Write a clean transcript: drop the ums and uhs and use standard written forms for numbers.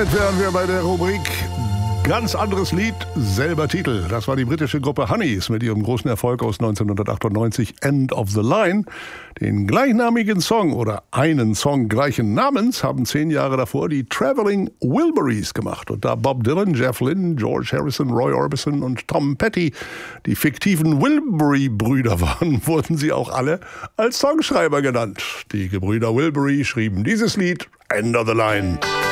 damit wären wir bei der Rubrik ganz anderes Lied, selber Titel. Das war die britische Gruppe Honeys mit ihrem großen Erfolg aus 1998, End of the Line. Den gleichnamigen Song oder einen Song gleichen Namens haben 10 Jahre davor die Traveling Wilburys gemacht. Und da Bob Dylan, Jeff Lynne, George Harrison, Roy Orbison und Tom Petty die fiktiven Wilbury-Brüder waren, wurden sie auch alle als Songschreiber genannt. Die Gebrüder Wilbury schrieben dieses Lied, End of the Line.